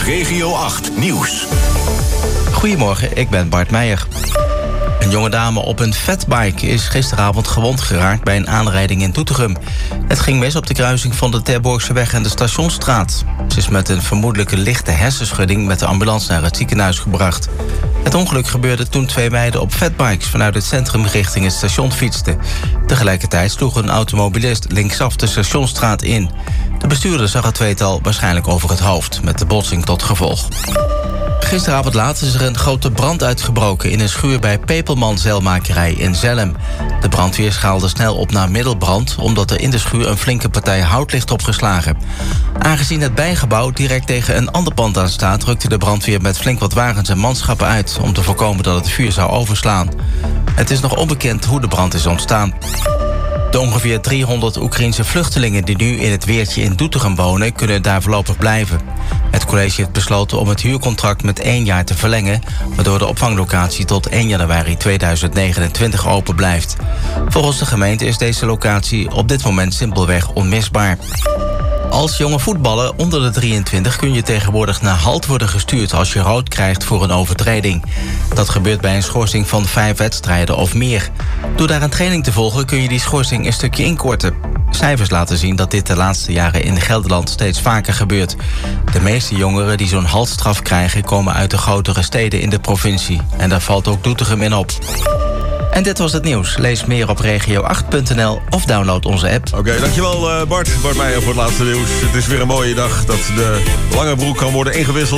Regio 8 Nieuws. Goedemorgen, ik ben Bart Meijer. Een jonge dame op een fatbike is gisteravond gewond geraakt bij een aanrijding in Doetinchem. Het ging mis op de kruising van de Terborgseweg en de Stationsstraat. Ze is met een vermoedelijke lichte hersenschudding met de ambulance naar het ziekenhuis gebracht. Het ongeluk gebeurde toen 2 meiden op fatbikes vanuit het centrum richting het station fietsten. Tegelijkertijd sloeg een automobilist linksaf de Stationsstraat in. De bestuurder zag het tweetal waarschijnlijk over het hoofd, met de botsing tot gevolg. Gisteravond laat is er een grote brand uitgebroken in een schuur bij Peperman Zeilmakerij in Zelhem. De brandweer schaalde snel op naar middelbrand, omdat er in de schuur een flinke partij hout ligt opgeslagen. Aangezien het bijgebouw direct tegen een ander pand aan staat, rukte de brandweer met flink wat wagens en manschappen uit om te voorkomen dat het vuur zou overslaan. Het is nog onbekend hoe de brand is ontstaan. De ongeveer 300 Oekraïense vluchtelingen die nu in het Weertje in Doetinchem wonen, kunnen daar voorlopig blijven. Het college heeft besloten om het huurcontract met 1 jaar te verlengen, waardoor de opvanglocatie tot 1 januari 2029 open blijft. Volgens de gemeente is deze locatie op dit moment simpelweg onmisbaar. Als jonge voetballer onder de 23 kun je tegenwoordig naar halt worden gestuurd als je rood krijgt voor een overtreding. Dat gebeurt bij een schorsing van 5 wedstrijden of meer. Door daar een training te volgen kun je die schorsing een stukje inkorten. Cijfers laten zien dat dit de laatste jaren in Gelderland steeds vaker gebeurt. De meeste jongeren die zo'n haltstraf krijgen komen uit de grotere steden in de provincie. En daar valt ook Doetinchem in op. En dit was het nieuws. Lees meer op regio8.nl of download onze app. Oké, dankjewel Bart. Bart Meijer voor het laatste nieuws. Het is weer een mooie dag dat de lange broek kan worden ingewisseld.